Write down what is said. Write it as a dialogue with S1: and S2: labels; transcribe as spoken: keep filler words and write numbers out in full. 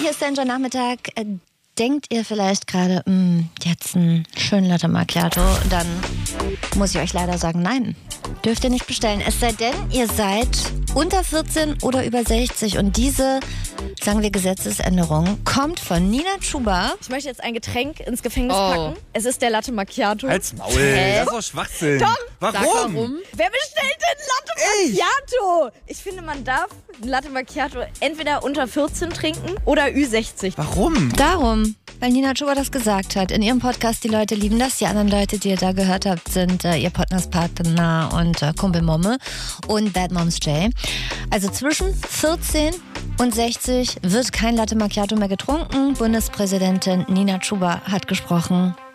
S1: hier ist dein Nachmittag. Denkt ihr vielleicht gerade, jetzt einen schönen Latte Macchiato? Dann muss ich euch leider sagen, nein, dürft ihr nicht bestellen. Es sei denn, ihr seid unter vierzehn oder über sechzig. Und diese, sagen wir, Gesetzesänderung kommt von Nina Chuba.
S2: Ich möchte jetzt ein Getränk ins Gefängnis
S3: Oh.
S2: packen. Es ist der Latte Macchiato.
S4: Halt's Maul,
S2: Hä?
S4: das ist doch Schwachsinn.
S2: Tom,
S4: warum?
S3: Sag warum.
S2: Wer bestellt denn Latte Macchiato? Ich finde, man darf Latte Macchiato entweder unter vierzehn trinken oder Ü sechzig.
S4: Warum?
S1: Darum, weil Nina Chuba das gesagt hat. In ihrem Podcast Die Leute lieben das. Die anderen Leute, die ihr da gehört habt, sind äh, ihr Partnerspartner und äh, Kumpel Momme und Bad Moms J. Also zwischen vierzehn und sechzig wird kein Latte Macchiato mehr getrunken. Bundespräsidentin Nina Chuba hat gesprochen.